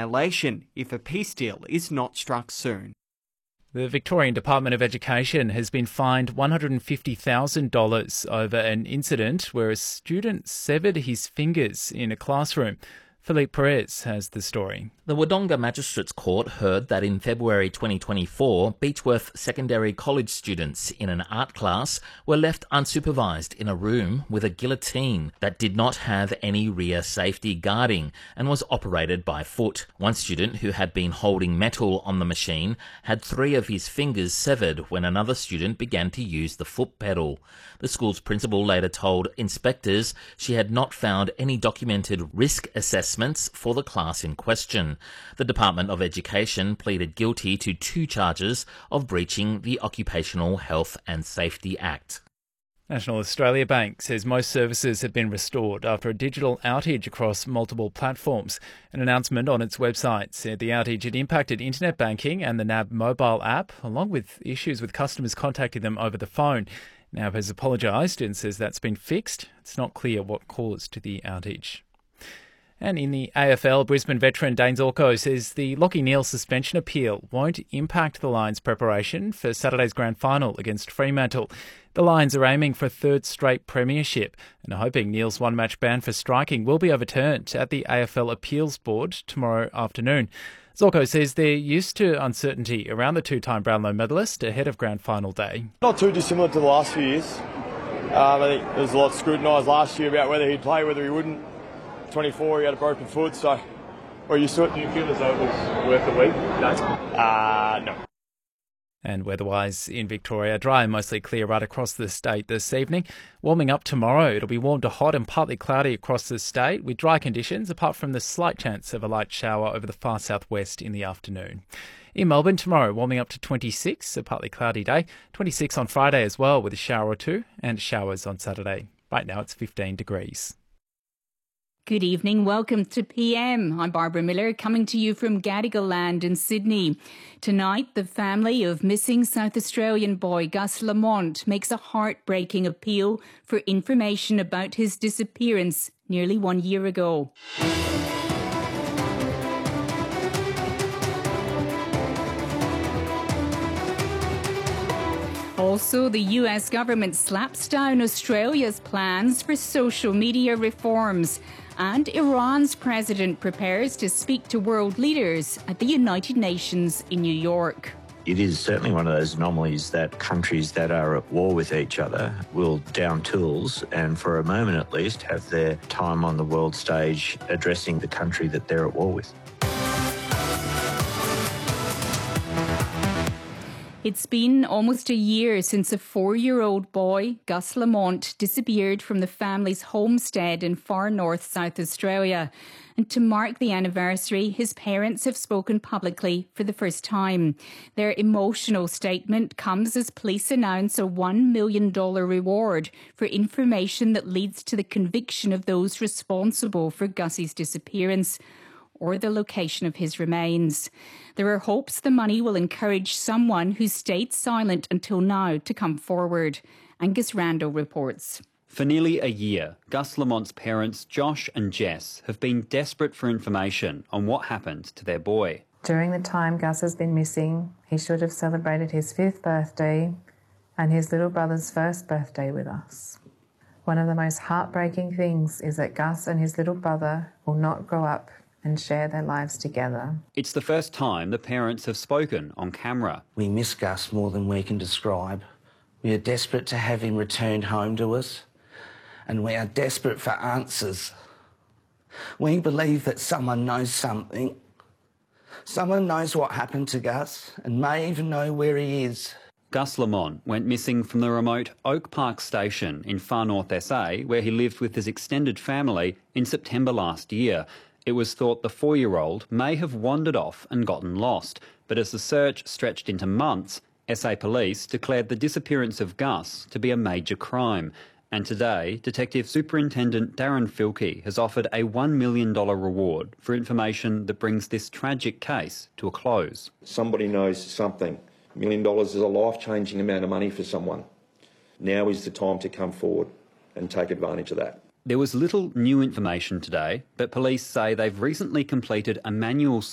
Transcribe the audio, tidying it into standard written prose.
annihilation if a peace deal is not struck soon. The Victorian Department of Education has been fined $150,000 over an incident where a student severed his fingers in a classroom. Philippe Perez has the story. The Wodonga Magistrates Court heard that in February 2024, Beechworth Secondary College students in an art class were left unsupervised in a room with a guillotine that did not have any rear safety guarding and was operated by foot. One student who had been holding metal on the machine had 3 of his fingers severed when another student began to use the foot pedal. The school's principal later told inspectors she had not found any documented risk assessments for the class in question. The Department of Education pleaded guilty to 2 charges of breaching the Occupational Health and Safety Act. National Australia Bank says most services have been restored after a digital outage across multiple platforms. An announcement on its website said the outage had impacted internet banking and the NAB mobile app, along with issues with customers contacting them over the phone. NAB has apologised and says that's been fixed. It's not clear what caused the outage. And in the AFL, Brisbane veteran Dane Zorko says the Lachie Neale suspension appeal won't impact the Lions' preparation for Saturday's grand final against Fremantle. The Lions are aiming for a 3rd straight premiership and are hoping Neale's one-match ban for striking will be overturned at the AFL Appeals Board tomorrow afternoon. Zorko says they're used to uncertainty around the 2-time Brownlow medalist ahead of grand final day. Not too dissimilar to the last few years. I think there's a lot scrutinised last year about whether he'd play, whether he wouldn't. 24, he had a broken foot, so we're used to it. Do you feel as though it was worth a week? No. And weather-wise in Victoria, dry and mostly clear right across the state this evening. Warming up tomorrow, it'll be warm to hot and partly cloudy across the state with dry conditions, apart from the slight chance of a light shower over the far southwest in the afternoon. In Melbourne tomorrow, warming up to 26, a partly cloudy day. 26 on Friday as well with a shower or 2 and showers on Saturday. Right now it's 15 degrees. Good evening. Welcome to PM. I'm Barbara Miller, coming to you from Gadigal Land in Sydney. Tonight, the family of missing South Australian boy Gus Lamont makes a heartbreaking appeal for information about his disappearance nearly 1 year ago. Also, the US government slaps down Australia's plans for social media reforms. And Iran's president prepares to speak to world leaders at the United Nations in New York. It is certainly one of those anomalies that countries that are at war with each other will down tools and, for a moment at least, have their time on the world stage addressing the country that they're at war with. It's been almost a year since a 4-year-old boy, Gus Lamont, disappeared from the family's homestead in far north South Australia. And to mark the anniversary, his parents have spoken publicly for the first time. Their emotional statement comes as police announce a $1 million reward for information that leads to the conviction of those responsible for Gussie's disappearance or the location of his remains. There are hopes the money will encourage someone who stayed silent until now to come forward. Angus Randall reports. For nearly a year, Gus Lamont's parents, Josh and Jess, have been desperate for information on what happened to their boy. During the time Gus has been missing, he should have celebrated his 5th birthday and his little brother's 1st birthday with us. One of the most heartbreaking things is that Gus and his little brother will not grow up and share their lives together. It's the first time the parents have spoken on camera. We miss Gus more than we can describe. We are desperate to have him returned home to us, and we are desperate for answers. We believe that someone knows something. Someone knows what happened to Gus and may even know where he is. Gus Lamont went missing from the remote Oak Park station in far north SA, where he lived with his extended family, in September last year. It was thought the 4-year-old may have wandered off and gotten lost, but as the search stretched into months, SA Police declared the disappearance of Gus to be a major crime. And today, Detective Superintendent Darren Filkey has offered a $1 million reward for information that brings this tragic case to a close. Somebody knows something. $1 million is a life-changing amount of money for someone. Now is the time to come forward and take advantage of that. There was little new information today, but police say they've recently completed a manual